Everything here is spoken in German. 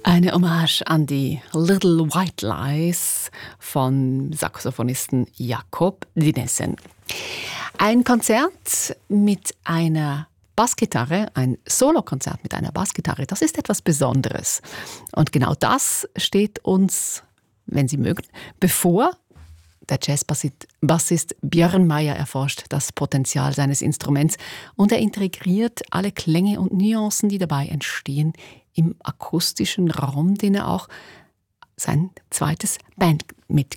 Eine Hommage an die Little White Lies von Saxophonisten Jakob Dinesen. Ein Konzert mit einer Bassgitarre, ein Solokonzert mit einer Bassgitarre, das ist etwas Besonderes. Und genau das steht uns, wenn Sie mögen, bevor. Der Jazzbassist Björn Mayer erforscht das Potenzial seines Instruments und er integriert alle Klänge und Nuancen, die dabei entstehen, im akustischen Raum, den er auch sein zweites Bandmitglied